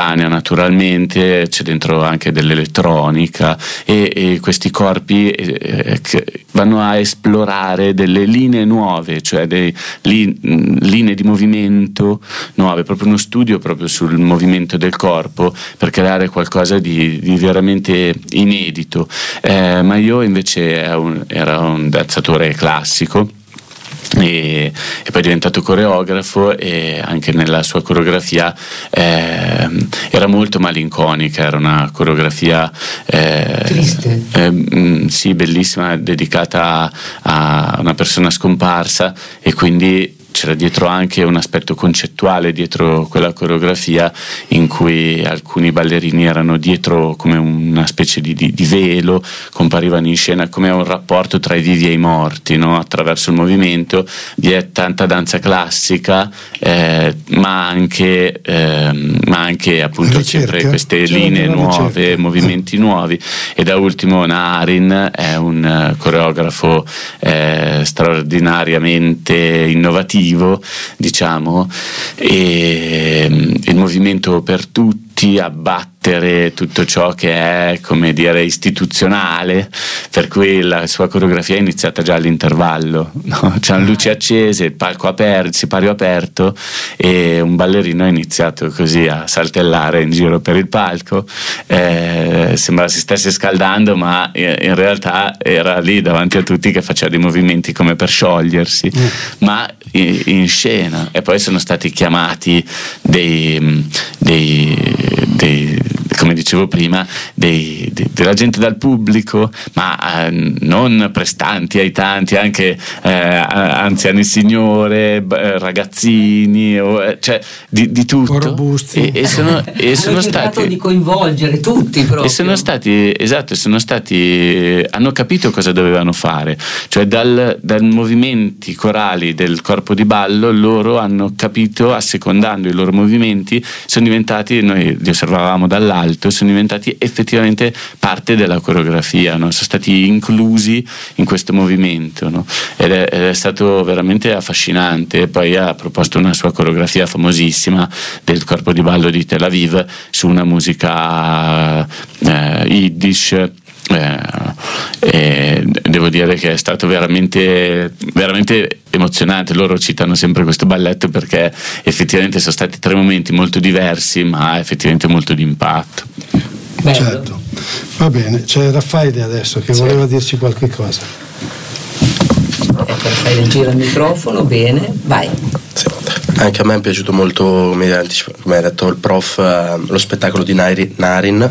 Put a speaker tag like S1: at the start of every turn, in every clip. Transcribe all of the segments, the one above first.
S1: contemporanea naturalmente, c'è dentro anche dell'elettronica e questi corpi vanno a esplorare delle linee nuove, cioè linee di movimento nuove, proprio uno studio proprio sul movimento del corpo per creare qualcosa di veramente inedito. Ma io invece era un danzatore classico e poi è diventato coreografo, e anche nella sua coreografia era molto malinconica, era una coreografia
S2: triste,
S1: sì, bellissima, dedicata a una persona scomparsa, e quindi c'era dietro anche un aspetto concettuale dietro quella coreografia, in cui alcuni ballerini erano dietro come una specie di velo, comparivano in scena come un rapporto tra i vivi e i morti, no? Attraverso il movimento. Vi è tanta danza classica, ma anche appunto sempre queste linee nuove, movimenti nuovi. E da ultimo Narin è un coreografo straordinariamente innovativo, diciamo, e il movimento per tutti, abbattere tutto ciò che è, come dire, istituzionale, per cui la sua coreografia è iniziata già all'intervallo, no? C'erano luci accese, il palco aperto, il sipario aperto, e un ballerino ha iniziato così a saltellare in giro per il palco, sembrava si stesse scaldando, ma in realtà era lì davanti a tutti che faceva dei movimenti come per sciogliersi, ma in scena. E poi sono stati chiamati come dicevo prima, della gente dal pubblico, ma non prestanti ai tanti, anche anziani signore, ragazzini, cioè di tutto,
S2: robusti,
S1: e sono stati
S2: di coinvolgere tutti proprio.
S1: E sono stati hanno capito cosa dovevano fare, cioè dal movimenti corali del corpo di ballo loro hanno capito, assecondando i loro movimenti, sono diventati, noi li osservavamo dall'alto, sono diventati effettivamente parte della coreografia, no? Sono stati inclusi in questo movimento, no? Ed è stato veramente affascinante. E poi ha proposto una sua coreografia famosissima del corpo di ballo di Tel Aviv su una musica Yiddish. E devo dire che è stato veramente, veramente emozionante. Loro citano sempre questo balletto perché effettivamente sono stati 3 momenti molto diversi, ma effettivamente molto di impatto.
S2: Bello.
S3: Certo, va bene. C'è Raffaele adesso che voleva dirci qualche cosa.
S2: Raffaele gira il microfono, bene, vai.
S4: Sì. Anche a me è piaciuto molto, come ha detto il prof, lo spettacolo di Narin.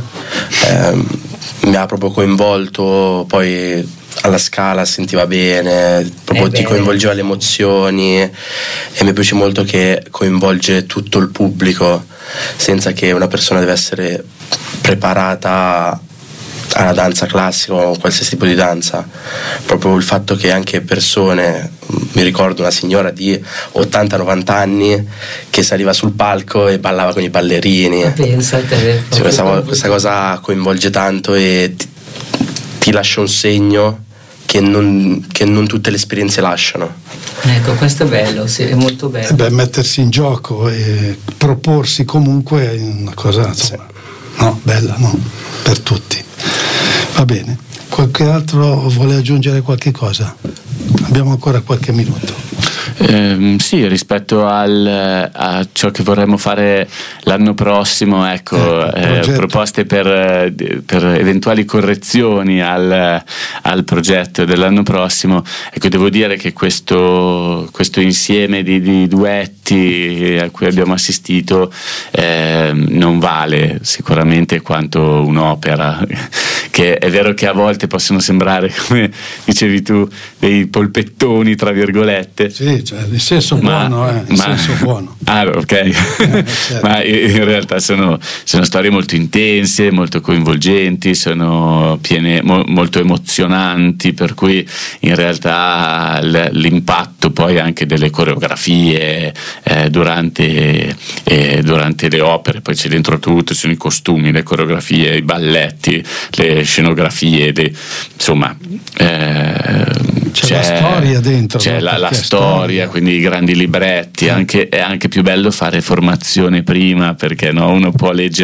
S4: Mi ha proprio coinvolto, poi alla Scala sentiva bene, proprio ti coinvolgeva le emozioni, e mi piace molto che coinvolge tutto il pubblico senza che una persona deve essere preparata alla danza classica o qualsiasi tipo di danza. Proprio il fatto che anche persone, mi ricordo una signora di 80-90 anni che saliva sul palco e ballava con i ballerini.
S2: Pensa a te.
S4: Sì, questa cosa coinvolge tanto e ti lascia un segno che non tutte le esperienze lasciano.
S2: Ecco, questo è bello, sì, è molto bello.
S3: Mettersi in gioco e proporsi comunque è una cosa, insomma, no, bella, no? Per tutti. Va bene. Qualche altro vuole aggiungere qualche cosa? Abbiamo ancora qualche minuto.
S1: Sì, rispetto a ciò che vorremmo fare l'anno prossimo, ecco, proposte per eventuali correzioni al progetto dell'anno prossimo. Ecco, devo dire che questo insieme di duetti a cui abbiamo assistito non vale sicuramente quanto un'opera, che è vero che a volte possono sembrare, come dicevi tu, dei polpettoni tra virgolette.
S3: Sì, cioè, nel senso buono, nel senso buono.
S1: Ah, ok.
S3: Certo.
S1: Ma in realtà sono storie molto intense, molto coinvolgenti, sono piene, molto emozionanti, per cui in realtà l'impatto poi anche delle coreografie durante le opere, poi c'è dentro tutto, sono i costumi, le coreografie, i balletti, le scenografie, insomma
S3: c'è la storia dentro,
S1: c'è la storia, quindi i grandi libretti. È anche più bello fare formazione prima, perché no, uno può leggere